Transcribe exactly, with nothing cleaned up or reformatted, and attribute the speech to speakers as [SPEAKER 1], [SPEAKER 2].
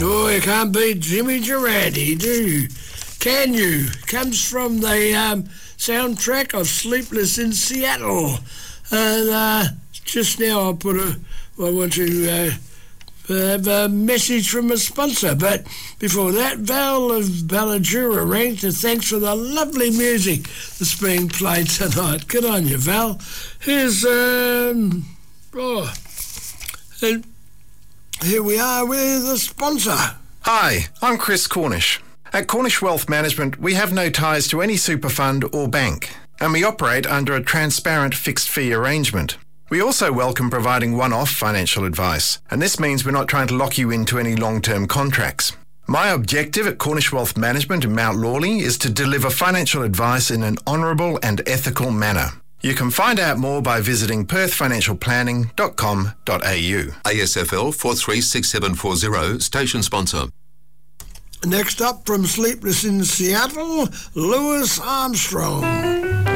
[SPEAKER 1] Oh, you can't beat Jimmy Durante, do you? Can you? Comes from the um, soundtrack of Sleepless in Seattle. And uh, just now I put a, I want to uh, have a message from a sponsor. But before that, Val of Balladura ranked and thanks for the lovely music that's being played tonight. Good on you, Val. Here's, um, oh, and here we are with a sponsor.
[SPEAKER 2] Hi, I'm Chris Cornish. At Cornish Wealth Management, we have no ties to any super fund or bank, and we operate under a transparent fixed fee arrangement. We also welcome providing one-off financial advice, and this means we're not trying to lock you into any long-term contracts. My objective at Cornish Wealth Management in Mount Lawley is to deliver financial advice in an honourable and ethical manner. You can find out more by visiting perth financial planning dot com dot a u.
[SPEAKER 3] A S F L four three six seven four zero, station sponsor.
[SPEAKER 1] Next up from Sleepless in Seattle, Louis Armstrong.